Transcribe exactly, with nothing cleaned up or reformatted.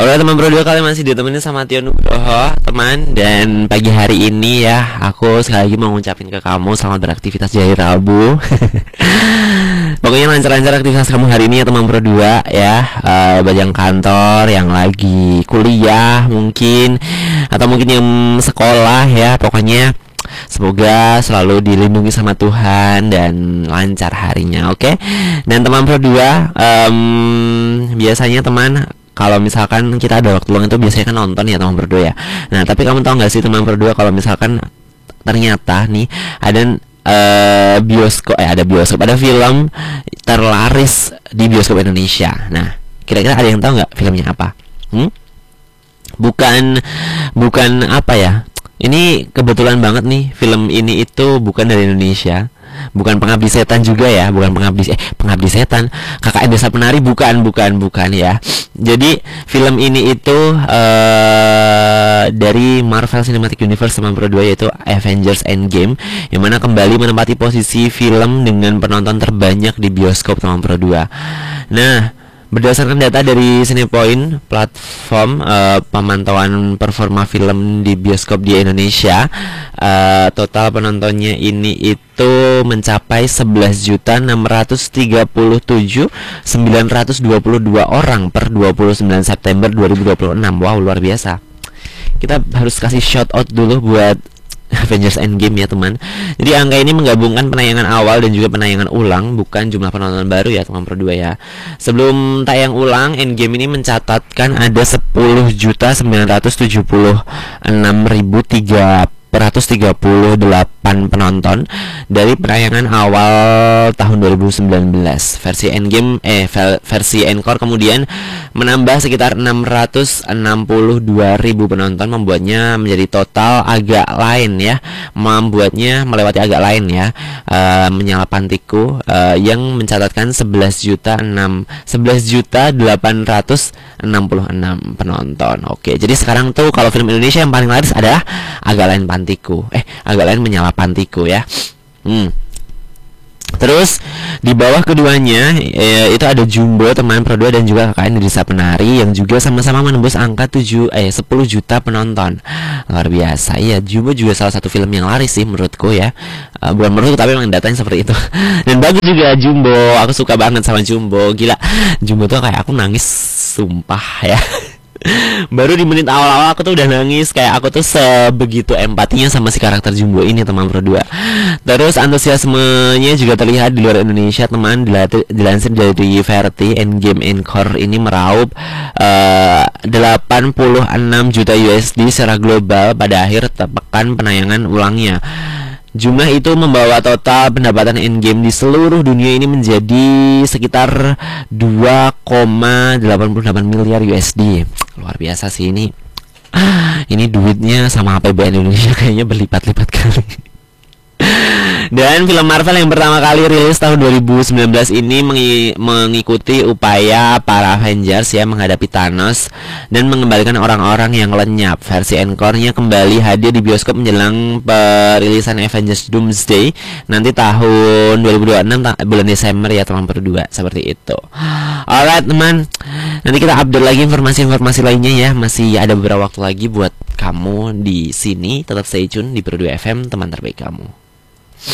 Halo teman berdua, kalian masih ditemenin sama Tio Nugroho teman. Dan pagi hari ini ya, aku sekali lagi mau ngucapin ke kamu selamat beraktivitas di hari Rabu. Pokoknya lancar-lancar aktivitas kamu hari ini ya teman berdua ya. uh, Bajang kantor yang lagi kuliah mungkin, atau mungkin yang sekolah ya. Pokoknya semoga selalu dilindungi sama Tuhan dan lancar harinya, oke? Okay? Dan teman berdua, um, biasanya teman, kalau misalkan kita ada waktu luang itu biasanya kan nonton ya teman berdua ya. Nah tapi kamu tahu nggak sih teman berdua, kalau misalkan ternyata nih ada uh, bioskop, eh ada bioskop, ada film terlaris di bioskop Indonesia. Nah kira-kira ada yang tahu nggak filmnya apa? Hmm? Bukan, bukan apa ya? Ini kebetulan banget nih, film ini itu bukan dari Indonesia. Bukan Pengabdi Setan juga ya, bukan Pengabdi eh Pengabdi Setan, K K N Desa Penari, bukan, bukan, bukan ya. Jadi film ini itu uh, dari Marvel Cinematic Universe teman berdua, yaitu Avengers Endgame, yang mana kembali menempati posisi film dengan penonton terbanyak di bioskop teman berdua. Nah, berdasarkan data dari Cinepoint, platform uh, pemantauan performa film di bioskop di Indonesia, uh, total penontonnya ini itu mencapai sebelas juta enam ratus tiga puluh tujuh ribu sembilan ratus dua puluh dua orang per dua puluh sembilan September dua ribu dua puluh enam. Wow, luar biasa. Kita harus kasih shout out dulu buat Avengers Endgame ya teman. Jadi angka ini menggabungkan penayangan awal dan juga penayangan ulang, bukan jumlah penonton baru ya teman berdua ya. Sebelum tayang ulang, Endgame ini mencatatkan ada sepuluh juta sembilan ratus tujuh puluh enam ribu tiga ratus tiga puluh delapan penonton dari penayangan awal tahun dua ribu sembilan belas. Versi Endgame eh versi Encore kemudian menambah sekitar enam ratus enam puluh dua ribu penonton, membuatnya menjadi total agak lain ya, membuatnya melewati agak lain ya, uh, Menyala Pantiku uh, yang mencatatkan sebelas juta delapan ratus enam puluh enam penonton. Oke, jadi sekarang tuh kalau film Indonesia yang paling laris adalah Agak Lain Pantiku. Eh, Agak Lain Menyala Pantiku ya. Hmm. Terus di bawah keduanya e, itu ada Jumbo teman berdua dan juga K K N Desa Penari yang juga sama-sama menembus angka tujuh eh sepuluh juta penonton. Luar biasa. Iya, Jumbo juga salah satu film yang laris sih menurutku ya. Uh, bukan menurutku tapi memang datanya seperti itu. Dan bagus juga Jumbo. Aku suka banget sama Jumbo. Gila. Jumbo tuh kayak aku nangis sumpah ya. Baru di menit awal-awal aku tuh udah nangis, kayak aku tuh sebegitu empatinya sama si karakter Jumbo ini teman berdua. Terus antusiasmenya juga terlihat di luar Indonesia teman. Dilansir dari Verti, Endgame Encore ini meraup uh, delapan puluh enam juta U S D secara global pada akhir pekan penayangan ulangnya. Jumlah itu membawa total pendapatan Endgame di seluruh dunia ini menjadi sekitar dua koma delapan delapan miliar U S D. Luar biasa sih ini. Ini duitnya sama A P B N Indonesia kayaknya berlipat-lipat kali. Dan film Marvel yang pertama kali rilis tahun dua ribu sembilan belas ini mengi mengikuti upaya para Avengers ya menghadapi Thanos dan mengembalikan orang-orang yang lenyap. Versi Encore-nya kembali hadir di bioskop menjelang perilisan Avengers Doomsday nanti tahun dua ribu dua puluh enam bulan Desember ya teman berdua. Seperti itu. Alright teman, nanti kita update lagi informasi-informasi lainnya ya. Masih ada beberapa waktu lagi buat kamu di sini. Tetap stay tune di Berdua F M, teman terbaik kamu.